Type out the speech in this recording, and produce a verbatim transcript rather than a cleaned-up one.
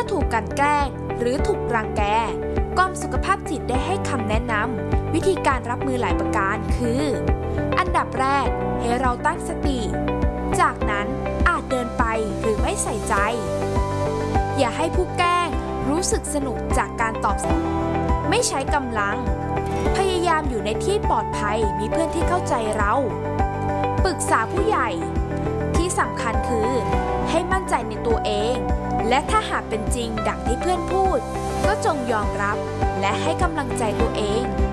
อถูกกลั่นแกล้งหรือถูกรังแกกรมสุขภาพจิตได้ให้คำแนะนำวิธีการรับมือหลายประการคืออันดับแรกให้เราตั้งสติจากนั้นอาจเดินไปหรือไม่ใส่ใจอย่าให้ผู้แกล้งรู้สึกสนุกจากการตอบสนองไม่ใช้กำลังพยายามอยู่ในที่ปลอดภัยมีเพื่อนที่เข้าใจเราปรึกษาผู้ใหญ่ที่สำคัญคือให้มั่นใจในตัวเองและถ้าหากเป็นจริงดังที่เพื่อนพูดก็จงยอมรับและให้กำลังใจตัวเอง